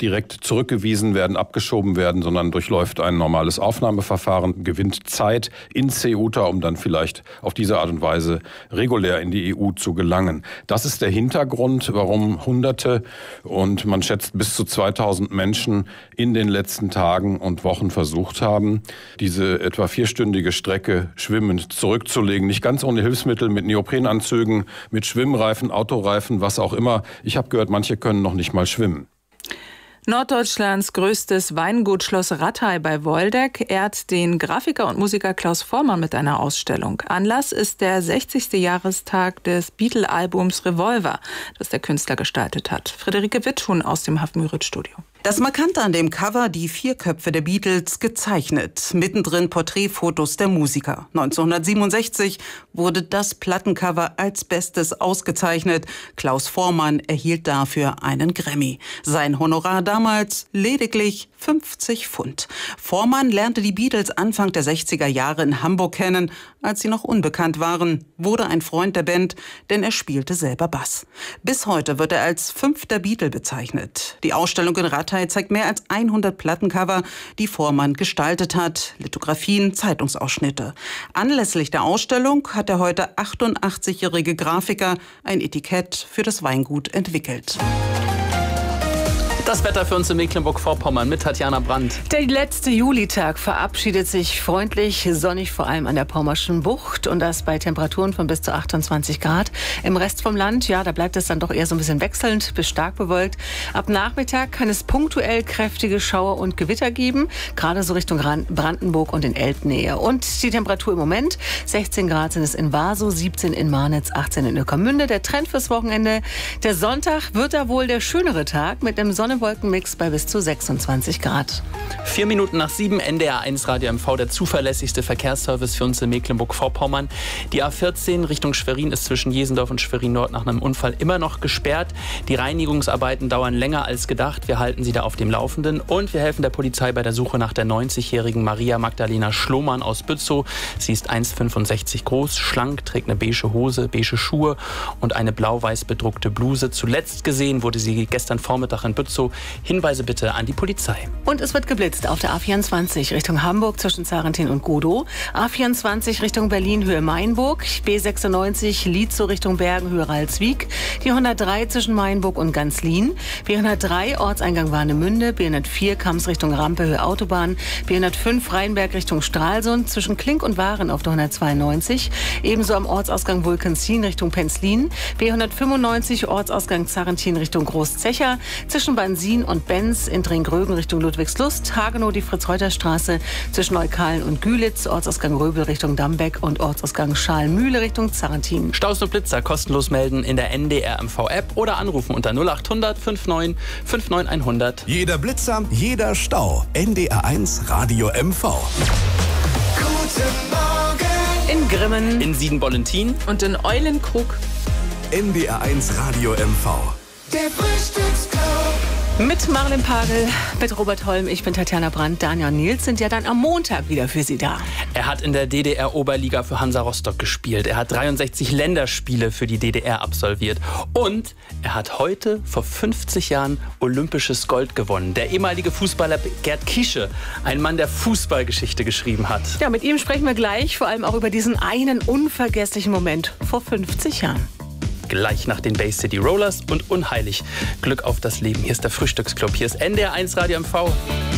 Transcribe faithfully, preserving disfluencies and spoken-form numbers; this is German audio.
direkt zurückgewiesen werden, abgeschoben werden, sondern durchläuft ein normales Aufnahmeverfahren, gewinnt Zeit in Ceuta, um dann vielleicht auf diese Art und Weise regulär in die E U zu gelangen. Das ist der Hintergrund, warum Hunderte und man schätzt bis zu zweitausend Menschen in den letzten Tagen und Wochen versucht haben, diese etwa vierstündige Strecke schwimmend zurückzulegen. Nicht ganz ohne Hilfsmittel, mit Neoprenanzügen, mit Schwimmreifen, Autoreifen, was auch immer. Ich habe gehört, manche können noch nicht mal schwimmen. Norddeutschlands größtes Weingut Schloss Rathay bei Woldeck ehrt den Grafiker und Musiker Klaus Voormann mit einer Ausstellung. Anlass ist der sechzigste Jahrestag des Beatle-Albums Revolver, das der Künstler gestaltet hat. Friederike Witthuhn aus dem Hafenmüritz-Studio. Das Markante an dem Cover, die vier Köpfe der Beatles gezeichnet. Mittendrin Porträtfotos der Musiker. neunzehnhundertsiebenundsechzig wurde das Plattencover als Bestes ausgezeichnet. Klaus Voormann erhielt dafür einen Grammy. Sein Honorar damals lediglich fünfzig Pfund. Voormann lernte die Beatles Anfang der sechziger Jahre in Hamburg kennen, als sie noch unbekannt waren, wurde ein Freund der Band, denn er spielte selber Bass. Bis heute wird er als fünfter Beatle bezeichnet. Die Ausstellung in Rathay zeigt mehr als hundert Plattencover, die Voormann gestaltet hat, Lithografien, Zeitungsausschnitte. Anlässlich der Ausstellung hat der heute achtundachtzigjährige Grafiker ein Etikett für das Weingut entwickelt. Das Wetter für uns in Mecklenburg-Vorpommern mit Tatjana Brandt. Der letzte Julitag verabschiedet sich freundlich, sonnig vor allem an der Pommerschen Bucht und das bei Temperaturen von bis zu achtundzwanzig Grad. Im Rest vom Land, ja, da bleibt es dann doch eher so ein bisschen wechselnd bis stark bewölkt. Ab Nachmittag kann es punktuell kräftige Schauer und Gewitter geben, gerade so Richtung Brandenburg und in Elbnähe. Und die Temperatur im Moment, sechzehn Grad sind es in Warsow, siebzehn in Marnitz, achtzehn in Ueckermünde. Der Trend fürs Wochenende, der Sonntag wird da wohl der schönere Tag mit einem Sonne Wolkenmix bei bis zu sechsundzwanzig Grad. Vier Minuten nach sieben, N D R eins Radio M V, der zuverlässigste Verkehrsservice für uns in Mecklenburg-Vorpommern. Die A vierzehn Richtung Schwerin ist zwischen Jesendorf und Schwerin-Nord nach einem Unfall immer noch gesperrt. Die Reinigungsarbeiten dauern länger als gedacht. Wir halten Sie da auf dem Laufenden und wir helfen der Polizei bei der Suche nach der neunzigjährigen Maria Magdalena Schlohmann aus Bützow. Sie ist eins Komma fünfundsechzig groß, schlank, trägt eine beige Hose, beige Schuhe und eine blau-weiß bedruckte Bluse. Zuletzt gesehen wurde sie gestern Vormittag in Bützow. Hinweise bitte an die Polizei. Und es wird geblitzt auf der A vierundzwanzig Richtung Hamburg zwischen Zarentin und Godow. A vierundzwanzig Richtung Berlin Höhe Mainburg. B sechsundneunzig Lietzow Richtung Bergen Höhe Ralswiek. Die hundertdrei zwischen Mainburg und Ganzlin. B hundertdrei Ortseingang Warnemünde. B hundertvier Kams Richtung Rampe Höhe Autobahn. B hundertfünf Rheinberg Richtung Stralsund zwischen Klink und Waren auf der hundertzweiundneunzig. Ebenso am Ortsausgang Vulkanzin Richtung Penzlin. B hundertfünfundneunzig Ortsausgang Zarentin Richtung Großzecher. Zwischen Bansin und Benz in Dringrögen Richtung Ludwigslust, Hagenow die Fritz-Reuter-Straße zwischen Neukalen und Gülitz, Ortsausgang Röbel Richtung Dambeck und Ortsausgang Schalmühle Richtung Zarentin. Staus und Blitzer kostenlos melden in der N D R M V-App oder anrufen unter null achthundert fünfundneunzig neunundfünfzig hundert. Jeder Blitzer, jeder Stau. N D R eins Radio M V. Guten Morgen. In Grimmen, in Sieden-Bollentin und in Eulenkrug. N D R eins Radio M V. Der Frühstücksclub. Mit Marlin Pagel, mit Robert Holm, ich bin Tatjana Brandt. Daniel und Nils sind ja dann am Montag wieder für Sie da. Er hat in der D D R-Oberliga für Hansa Rostock gespielt. Er hat dreiundsechzig Länderspiele für die D D R absolviert. Und er hat heute vor fünfzig Jahren olympisches Gold gewonnen. Der ehemalige Fußballer Gerd Kiesche, ein Mann, der Fußballgeschichte geschrieben hat. Ja, mit ihm sprechen wir gleich, vor allem auch über diesen einen unvergesslichen Moment vor fünfzig Jahren. Gleich nach den Bay City Rollers und Unheilig. Glück auf das Leben. Hier ist der Frühstücksclub. Hier ist N D R eins Radio M V.